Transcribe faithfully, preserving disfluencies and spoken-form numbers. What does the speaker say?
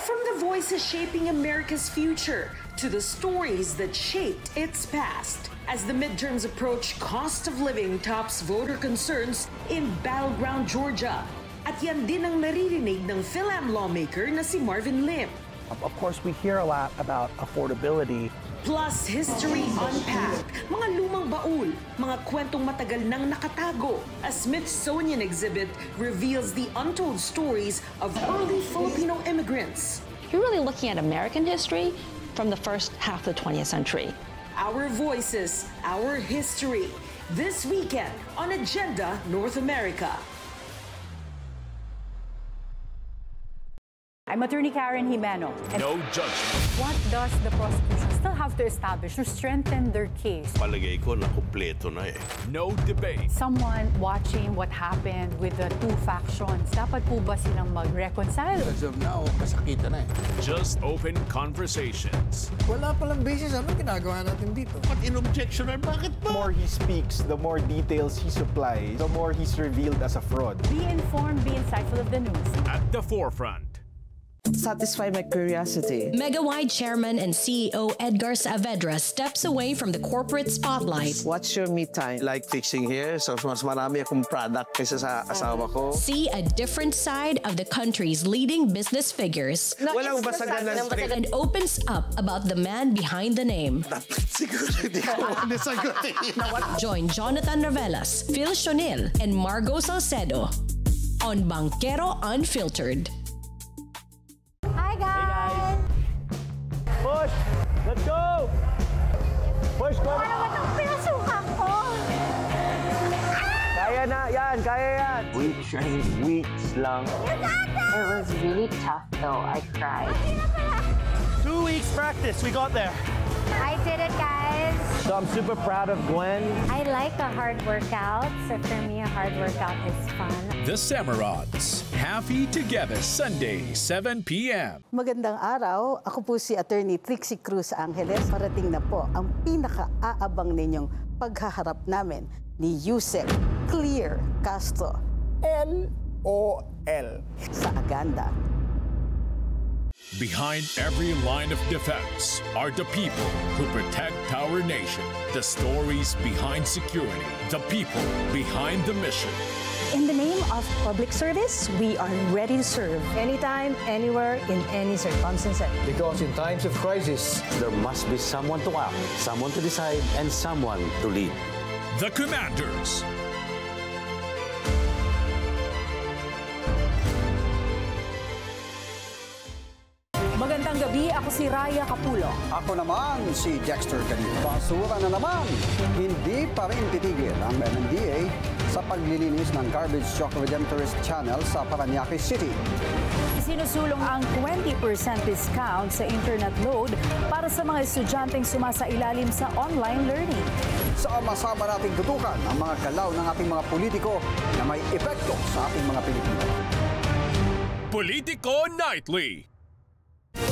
From the voices shaping America's future to the stories that shaped its past. As the midterms approach, cost of living tops voter concerns in battleground Georgia. At yan din ang naririnig ng Phil-Am lawmaker na si Marvin Lim. Of course, we hear a lot about affordability. Plus, history unpacked, mga lumang baul, mga kwentong matagal nang nakatago. A Smithsonian exhibit reveals the untold stories of early Filipino immigrants. You're really looking at American history from the first half of the twentieth century. Our voices, our history. This weekend on Agenda North America. I'm Attorney Karen Jimeno. No judgment. What does the prosecution still have to establish to strengthen their case? Palagay ko na kumpleto na eh. No debate. Someone watching what happened with the two factions, dapat po ba silang mag-reconcile? As of now, kasakita na eh. Just open conversations. Wala palang basis. Anong ginagawa natin dito? But in objectioner, bakit The ba? more he speaks, the more details he supplies, the more he's revealed as a fraud. Be informed, be insightful of the news. At the forefront. Satisfy my curiosity. Megawide Chairman and C E O Edgar Saavedra steps away from the corporate spotlight. What's your me time? Like fixing hair, so mas marami akong product kaysa sa asawa ko. See a different side of the country's leading business figures. Walang basagan ng trip. And opens up about the man behind the name. Siguro hindi ko nasagutin. Join Jonathan Ravelas, Phil Shonil, and Margo Salcedo on Banquero Unfiltered. Hi guys! Push! Let's go! Push, go! Ano ba itong pinasukan ko? Kaya na, yan, kaya yan! Weeks, right? Weeks lang. It was really tough though. I cried. Two weeks practice, we got there. I did it, guys. So I'm super proud of Gwen. I like a hard workout. So for me, a hard workout is fun. The Samarons. Happy Together, Sunday, seven p.m. Magandang araw. Ako po si Attorney Trixie Cruz Angeles. Parating na po ang pinaka-aabang ninyong paghaharap namin ni Yusek Clear Castro. L O L. Sa Aganda. Behind every line of defense are the people who protect our nation. The stories behind security. The people behind the mission. In the name of public service, we are ready to serve anytime, anywhere, in any circumstances. Because in times of crisis, There must be someone to act, someone to decide, and someone to lead. The Commanders. Magandang gabi, ako si Raya Capulo. ako naman si Dexter Canino. Basura na naman. Hindi pa rin titigil ang M M D A sa paglilinis ng Garbage Truck Redemptorist Channel sa Parañaque City. Sinusulong ang twenty percent discount sa internet load para sa mga estudyanteng sumasailalim sa online learning. Sama-sama nating tutukan ang mga galaw ng ating mga politiko na may epekto sa ating mga Pilipino. Politico Nightly.